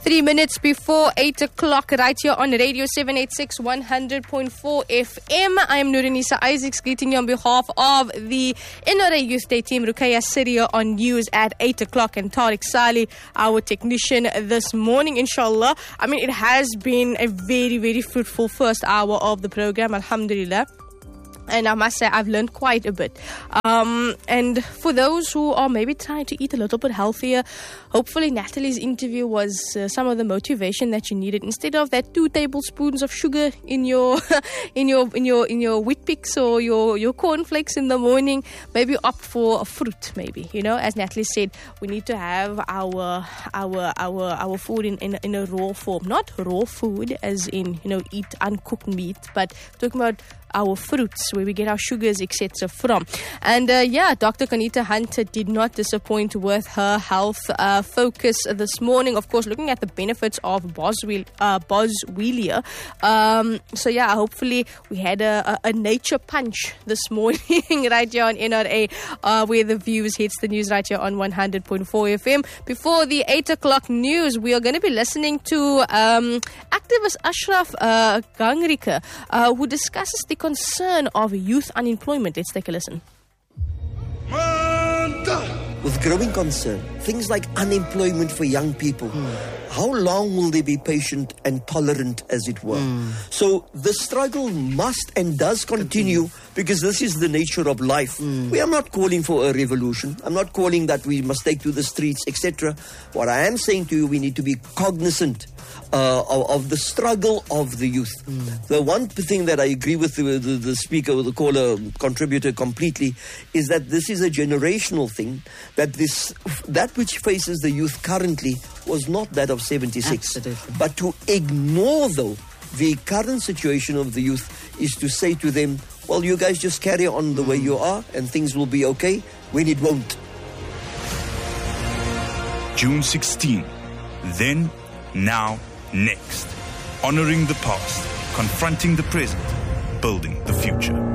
3 minutes before 8 o'clock, right here on Radio 786 100.4 FM. I am Nurinisa Isaacs, greeting you on behalf of the NRA Youth Day team. Ruqayya Siria on news at 8 o'clock, and Tariq Saleh, our technician this morning, inshallah. I mean, it has been a very, very fruitful first hour of the program, alhamdulillah. And I must say, I've learned quite a bit. And for those who are maybe trying to eat a little bit healthier, hopefully Natalie's interview was some of the motivation that you needed. Instead of that 2 tablespoons of sugar in your in your wheat picks or your cornflakes in the morning, maybe opt for a fruit. Maybe, you know, as Natalie said, we need to have our food in a raw form, not raw food as in, you know, eat uncooked meat, but talking about our fruits, where we get our sugars, etc. from. And Dr. Conita Hunter did not disappoint with her health focus this morning. Of course, looking at the benefits of Boswellia. Hopefully we had a nature punch this morning right here on NRA, where the views hits the news right here on 100.4 FM. Before the 8 o'clock news, we are going to be listening to activist Ashraf Gangrika, who discusses the concern of youth unemployment. Let's take a listen. With growing concern, things like unemployment for young people, how long will they be patient and tolerant, as it were? So the struggle must and does continue, because this is the nature of life. We are not calling for a revolution. I'm not calling that we must take to the streets, etc. What I am saying to you, we need to be cognizant of the struggle of the youth. The one thing that I agree with the speaker, the caller, contributor completely, is that this is a generational thing, that which faces the youth currently was not that of 76. Absolutely. But to ignore, though, the current situation of the youth is to say to them, well, you guys just carry on the way you are and things will be okay, when it won't. June 16. Then, now, next. Honoring the past, confronting the present, building the future.